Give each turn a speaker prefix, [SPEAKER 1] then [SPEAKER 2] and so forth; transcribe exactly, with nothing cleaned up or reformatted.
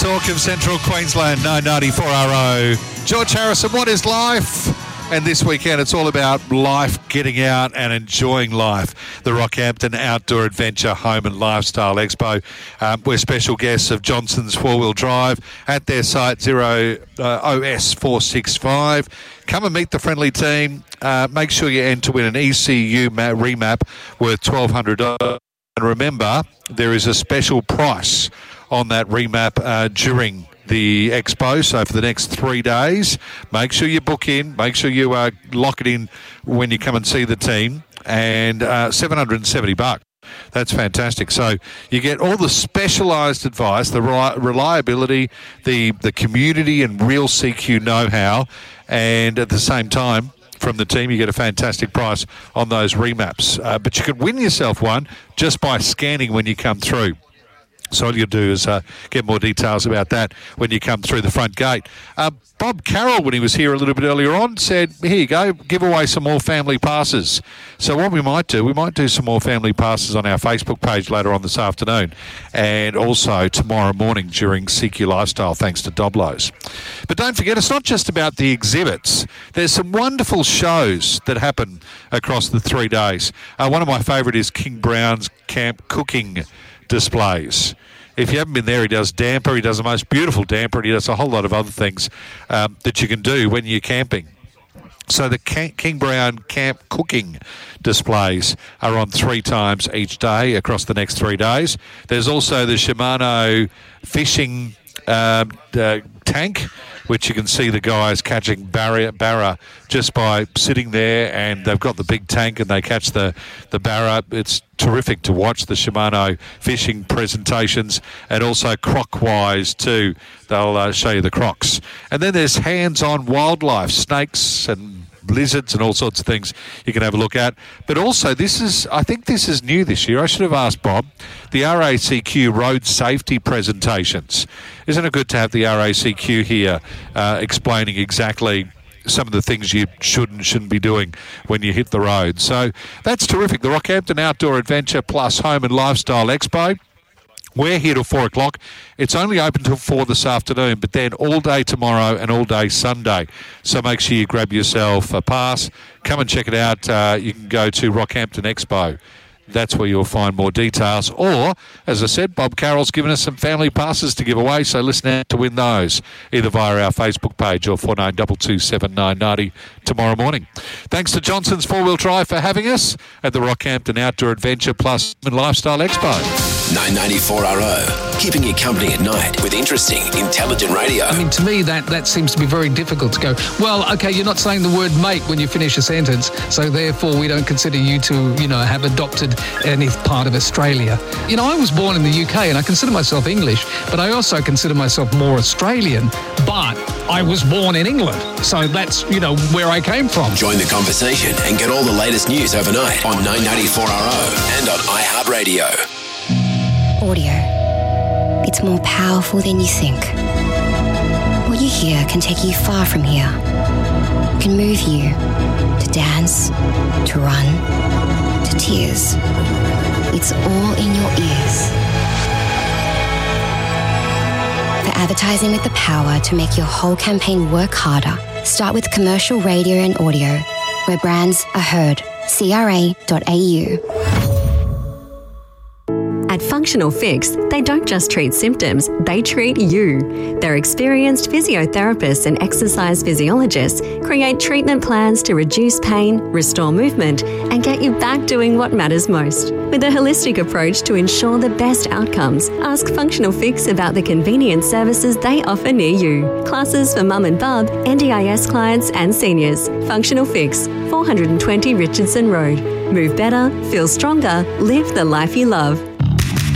[SPEAKER 1] talk of Central Queensland, nine ninety-four R O. George Harrison, what is life? And this weekend, it's all about life, getting out and enjoying life. The Rockhampton Outdoor Adventure Home and Lifestyle Expo. Um, we're special guests of Johnson's Four-Wheel Drive at their site, zero uh, O S four six five. Come and meet the friendly team. Uh, make sure you enter to win an E C U ma- remap worth twelve hundred dollars. And remember, there is a special price on that remap uh, during the expo. So for the next three days, make sure you book in, make sure you uh, lock it in when you come and see the team, and uh, seven hundred seventy bucks. That's fantastic. So you get all the specialised advice, the reliability, the the community and real C Q know-how, and at the same time, from the team, you get a fantastic price on those remaps. Uh, but you can win yourself one just by scanning when you come through. So all you do is uh, get more details about that when you come through the front gate. Uh, Bob Carroll, when he was here a little bit earlier on, said, here you go, give away some more family passes. So what we might do, we might do some more family passes on our Facebook page later on this afternoon, and also tomorrow morning during C Q Lifestyle, thanks to Doblos. But don't forget, it's not just about the exhibits. There's some wonderful shows that happen across the three days. Uh, one of my favourite is King Brown's Camp Cooking displays. If you haven't been there, he does damper, he does the most beautiful damper, and he does a whole lot of other things um, that you can do when you're camping. So the King Brown Camp Cooking displays are on three times each day across the next three days. There's also the Shimano fishing um, uh, tank, which you can see the guys catching barra, barra just by sitting there, and they've got the big tank and they catch the, the barra. It's terrific to watch the Shimano fishing presentations, and also Crocwise too. They'll uh, show you the crocs. And then there's hands-on wildlife, snakes and lizards and all sorts of things you can have a look at. But also, this is, I think this is new this year. I should have asked Bob, the R A C Q road safety presentations. Isn't it good to have the R A C Q here uh, explaining exactly some of the things you should and shouldn't be doing when you hit the road? So that's terrific. The Rockhampton Outdoor Adventure Plus Home and Lifestyle Expo. We're here till four o'clock. It's only open till four this afternoon, but then all day tomorrow and all day Sunday. So make sure you grab yourself a pass. Come and check it out. Uh, you can go to Rockhampton Expo. That's where you'll find more details. Or, as I said, Bob Carroll's given us some family passes to give away, so listen out to win those, either via our Facebook page or four nine two two seven nine nine zero tomorrow morning. Thanks to Johnson's Four-Wheel Drive for having us at the Rockhampton Outdoor Adventure Plus and Lifestyle Expo.
[SPEAKER 2] nine ninety-four R O, keeping you company at night with interesting, intelligent radio.
[SPEAKER 3] I mean, to me, that, that seems to be very difficult to go, well, okay, you're not saying the word mate when you finish a sentence, so therefore we don't consider you to, you know, have adopted any part of Australia. You know, I was born in the U K and I consider myself English, but I also consider myself more Australian, but I was born in England. So that's, you know, where I came from.
[SPEAKER 2] Join the conversation and get all the latest news overnight on nine ninety-four R O and on iHeartRadio.
[SPEAKER 4] Audio. It's more powerful than you think. What you hear can take you far from here. It can move you to dance, to run, to tears. It's all in your ears. For advertising with the power to make your whole campaign work harder, start with commercial radio and audio, where brands are heard. C R A dot A U.
[SPEAKER 5] At Functional Fix, they don't just treat symptoms, they treat you. Their experienced physiotherapists and exercise physiologists create treatment plans to reduce pain, restore movement, and get you back doing what matters most. With a holistic approach to ensure the best outcomes, ask Functional Fix about the convenient services they offer near you. Classes for mum and bub, N D I S clients and seniors. Functional Fix, four twenty Richardson Road. Move better, feel stronger, live the life you love.